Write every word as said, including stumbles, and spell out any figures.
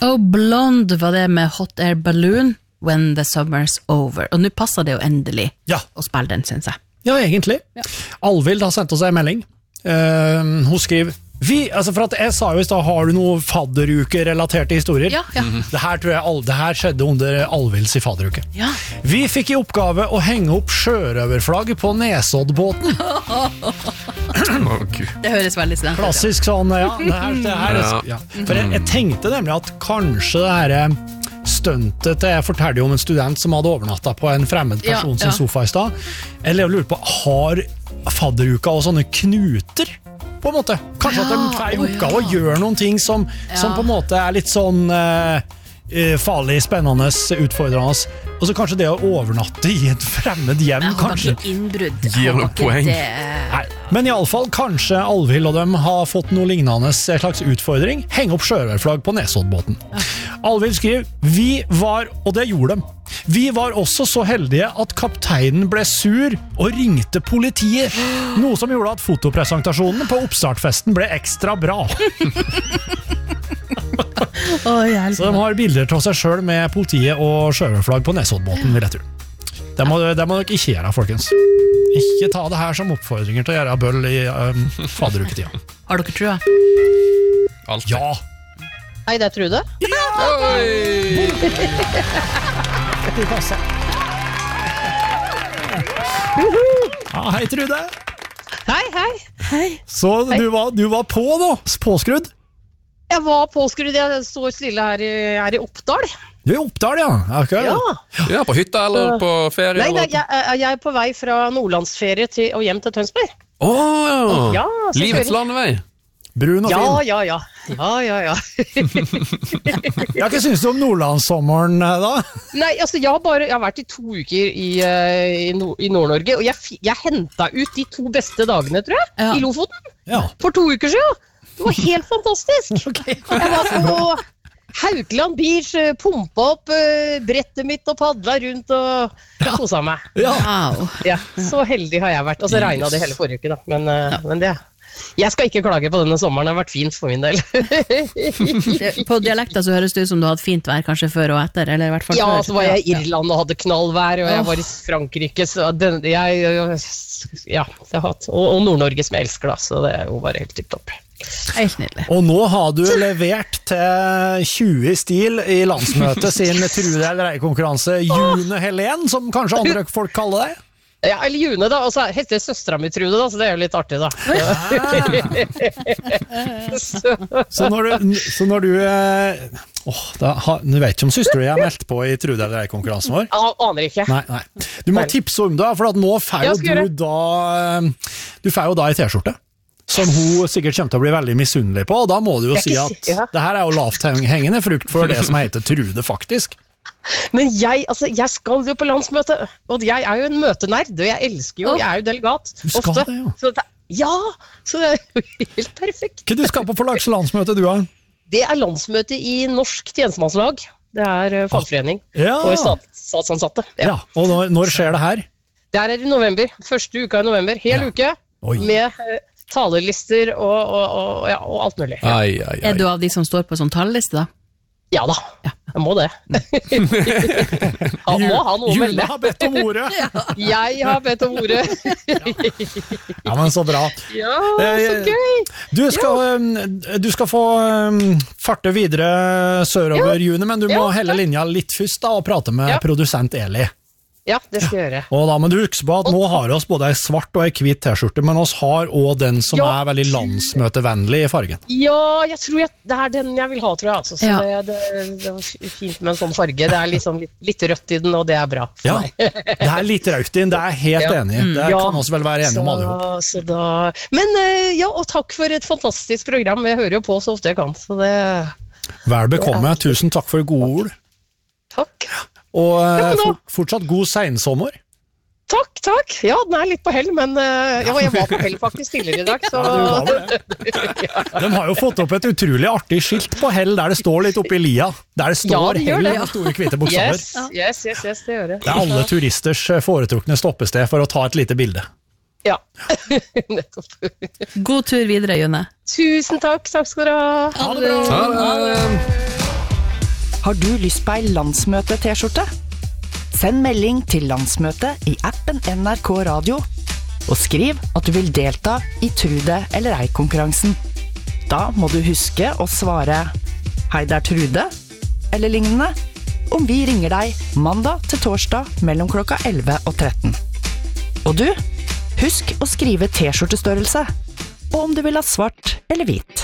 Oh, Blonde var det med Hot Air Balloon, When the Summer's Over. Og nå passer det jo endelig ja. å spille den, synes jeg. Ja, egentlig. Ja. Alvild har sendt oss en melding. Uh, hun skriver Vi, altså for at jeg sa jo i sted, har du noen fadderuke-relaterte historier? Ja, ja. Mm-hmm. Det her tror jeg det her skjedde under Alvilds i fadderuke. Ja. Vi fikk i oppgave å henge opp sjørøverflagg på Nesoddbåten. Oh, det høres veldig student ut. Klassisk sånn, ja. Det her, det her, ja. Ja. For jeg, jeg tenkte nemlig at kanskje det her stuntet jeg fortalte om en student som hadde overnattet på en fremmed person ja, ja. sin sofa i sted. Eller jeg lurer på, har fadderuka og sånne knuter? På en måte. Kanskje ja, at de får i oppgave å gjøre noen ting som, ja. som på en måte er litt sånn uh, farlig, spennende, utfordrende. Og så kanskje det å overnatte i et fremmed hjem, men kanskje. Innbrudd. Gir noe poeng. Det... Nei, men i alle fall, kanskje Alvild og dem har fått noe lignende slags utfordring. Heng opp sjørøverflagg på Nesoddbåten. Ja. Alvild skriver, vi var, og det gjorde dem, vi var også så heldige at kapteinen ble sur og ringte politiet, noe som gjorde at fotopresentasjonen på oppstartfesten ble ekstra bra. oh, så de har bilder til seg selv med politiet og sjørøverflagg på Nesoddbåten, vil jeg tro. Det må, det må dere ikke gjøre, folkens. Ikke ta det her som oppfordringer til å gjøre bøll i um, fadderuketida. Har dere trua? Alt. Ja. Hei, det er Trude. Ja! Ja, hei Trude. Hei, hei. Hei. Så hei. Du, var, du var på nå, påskrudd? Jeg var påskrudd, jeg står stille her i, her i Oppdal. Du er i Oppdal, ja. Okay. Ja. Ja, på hytta eller på ferie? Nei, nei eller? Jeg, jeg er på vei fra Nordlandsferie til, og hjem til Tønsberg. Åh, ja, livets landevei. Brun og ja, fin. Ja, ja, ja. Ja, ja, ja. Hva synes du om Nordlandssommeren da? Nei, altså jeg har, bare, jeg har vært i to uker i, uh, i, Nord- i Nord-Norge, og jeg, jeg hentet ut de to beste dagene, tror jeg, ja. I Lofoten. Ja. For to uker siden. Det var helt fantastisk. Okay. Jeg var på Haukeland Beach, pumpa opp uh, brettet mitt og padla rundt og ja. Kosa meg. Ja. Wow. Ja, så heldig har jeg vært. Og så regnet det hele forrige uke da, men, uh, ja. men det jeg skal ikke klage på denne sommeren, det har vært fint for min del. På dialekta så høres det ut som du hadde fint vær kanskje før og etter, eller I hvert fall ja, før. Så var jeg I Irland og hadde knallvær, og jeg var I Frankrike, så den, jeg, ja, jeg har, og, og Nord-Norge som jeg elsker da, så det er jo bare helt tipp topp. Helt nydelig. Og nå har du levert til tjue I stil I landsmøtet sin Trude eller ei-konkurranse June Helen, som kanskje andre folk kaller deg. Ja, eller June da, og så heter søstra mi Trude da, så det er jo litt artig da. så. så når du, så når du eh, åh, da, ha, du vet ikke om søster du har meldt på I Trude eller ei-konkurransen vår? Ja, aner ikke. Nei, nei. Du må nei. Tipse om det, for at nå får jo du da, du får jo da I T-skjorte. Som hun sikkert kommer til å bli veldig misunnelig på, og da må du jo si at ja. Det her er jo lavt hengende frukt for det som heter Trude faktisk. Men jeg, altså, jeg skal jo på landsmøte, og jeg er jo en møtenerd, og jeg elsker jo, jeg er jo delegat. Du skal ofte. Det, ja. Så det, ja, så det er jo helt perfekt. Hva du skal på for slags landsmøte du har? Det er landsmøte I Norsk tjenestemannslag. Det er uh, fagforening ja. Og stat, statsansatte. Ja. Ja, og når, når skjer det her? Det er I november, første uka I november, hel ja. Uke, Oi. Med uh, talelister og, og, og, ja, og alt mulig. Ja. Ai, ai, ai. Er du av de som står på sånn taleliste da? Ja da, ja. Jeg må det. Han må ha noe å melde. June har bedt om ordet. Jeg har bedt om ordet. Ja, men så bra. Ja, så gøy. Du skal, ja. du skal få farte videre sørover, ja. June, men du må ja, helle linja litt først da, og prate med ja. Produsent Eli. Ja, det skal jeg gjøre. Og da må du huske på at nå har oss både en svart og en hvit t-skjorte, men oss har også den som ja. Er veldig landsmøtevennlig I fargen. Ja, jeg tror jeg, det er den jeg vil ha, tror jeg. Altså. Så ja. det, det, det var fint med en sånn farge. Det er liksom litt, litt rødt I den, og det er bra for ja. meg. Det er litt rødt I den, det er jeg helt ja. Enig I. Det ja. Kan oss vel være enige om alle ihop. Så da, men ja, og takk for et fantastisk program. Jeg hører jo på så ofte jeg kan. Så det, Vel bekomme. Ja. Tusen takk for gode ord. Takk. Og ja, fortsatt god seinsommer. Takk, takk. Ja, den er litt på hell, men uh, ja, jeg var på hell faktisk tidligere I dag. Så... Ja, du var det. De har jo fått opp et utrolig artig skilt på hell, der det står litt oppi lia. Der det står ja, hell med store hvite bokstaver. Yes, yes, yes, yes, det gjør det. Det er alle turisters foretrukne stoppested for å ta et lite bilde. Ja, nettopp. God tur videre, June. Tusen takk, takk skal du ha. Ha det bra. Ha det. Har du lyst på ei landsmøte-T-skjorte? Send melding til landsmøtet i appen N R K Radio, og skriv at du vil delta i Tru det eller ei-konkurransen. Da må du huske å svare «Hei, det er Trude», eller lignende, om vi ringer deg mandag til torsdag mellom klokka elleve og tretten. Og du, husk å skrive T-skjortestørrelse, og om du vil ha svart eller hvit.